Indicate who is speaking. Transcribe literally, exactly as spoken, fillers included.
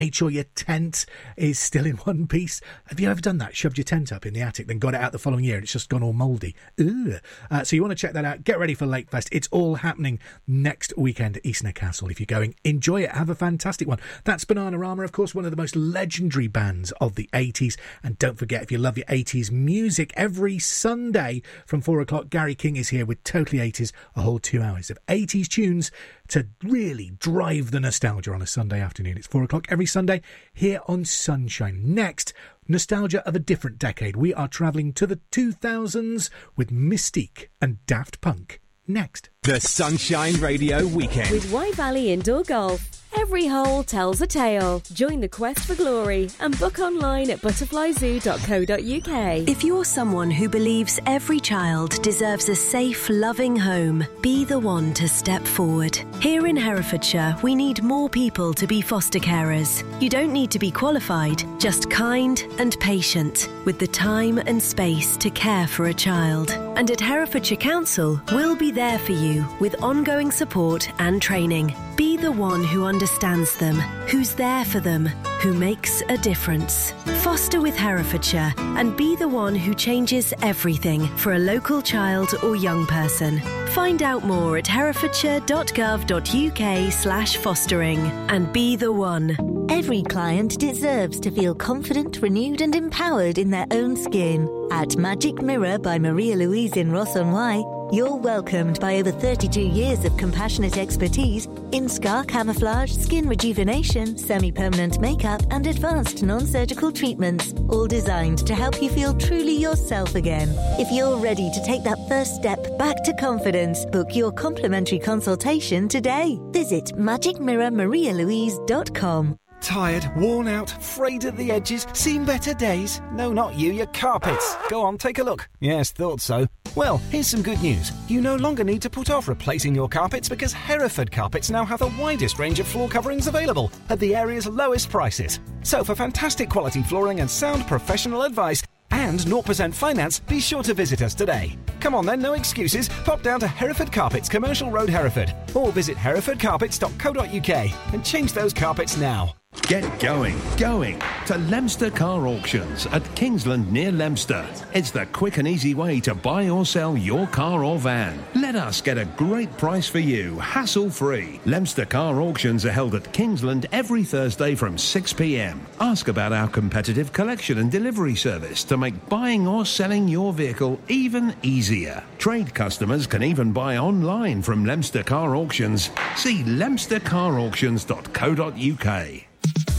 Speaker 1: Make sure your tent is still in one piece. Have you ever done that? Shoved your tent up in the attic, then got it out the following year and it's just gone all mouldy. Uh, so you want to check that out. Get ready for Lakefest. It's all happening next weekend at Eastnor Castle. If you're going, enjoy it. Have a fantastic one. That's Bananarama, of course, one of the most legendary bands of the eighties. And don't forget, if you love your eighties music, every Sunday from four o'clock, Gary King is here with Totally eighties, a whole two hours of eighties tunes to really drive the nostalgia on a Sunday afternoon. It's four o'clock every Sunday here on Sunshine. Next, nostalgia of a different decade. We are travelling to the two thousands with Mystique and Daft Punk. Next.
Speaker 2: The Sunshine Radio Weekend.
Speaker 3: With Wye Valley Indoor Golf. Every hole tells a tale. Join the quest for glory and book online at butterfly zoo dot co dot uk.
Speaker 4: If you're someone who believes every child deserves a safe, loving home, be the one to step forward. Here in Herefordshire, we need more people to be foster carers. You don't need to be qualified, just kind and patient, with the time and space to care for a child. And at Herefordshire Council, we'll be there for you with ongoing support and training. Be the one who understands them, who's there for them, who makes a difference. Foster with Herefordshire and be the one who changes everything for a local child or young person. Find out more at herefordshire dot gov dot uk slash fostering and be the one.
Speaker 5: Every client deserves to feel confident, renewed and empowered in their own skin. At Magic Mirror by Maria Louise in Ross-on-Wye, you're welcomed by over thirty-two years of compassionate expertise in scar camouflage, skin rejuvenation, semi-permanent makeup and advanced non-surgical treatments, all designed to help you feel truly yourself again. If you're ready to take that first step back to confidence, book your complimentary consultation today. Visit magic mirror maria louise dot com.
Speaker 6: Tired, worn out, frayed at the edges, seen better days? No, not you, your carpets. Go on, take a look. Yes, thought so. Well, here's some good news. You no longer need to put off replacing your carpets because Hereford Carpets now have the widest range of floor coverings available at the area's lowest prices. So for fantastic quality flooring and sound professional advice and zero percent finance, be sure to visit us today. Come on then, no excuses. Pop down to Hereford Carpets, Commercial Road, Hereford, or visit hereford carpets dot co dot uk and change those carpets now.
Speaker 7: Get going, going to Leominster Car Auctions at Kingsland near Leominster. It's the quick and easy way to buy or sell your car or van. Let us get a great price for you, hassle-free. Leominster Car Auctions are held at Kingsland every Thursday from six p m. Ask about our competitive collection and delivery service to make buying or selling your vehicle even easier. Trade customers can even buy online from Leominster Car Auctions. See leominster car auctions dot co dot uk.